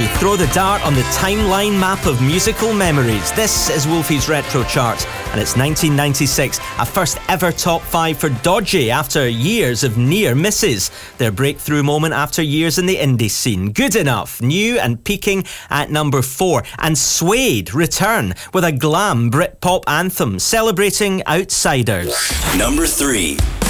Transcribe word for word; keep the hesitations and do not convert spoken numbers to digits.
we throw the dart on the timeline map of musical memories. This is Wolfie's Retro Chart, and it's nineteen ninety-six, a first ever top five for Dodgy after years of near misses. Their breakthrough moment after years in the indie scene. Good Enough, new and peaking at number four. And Suede return with a glam Britpop anthem celebrating outsiders. Number three.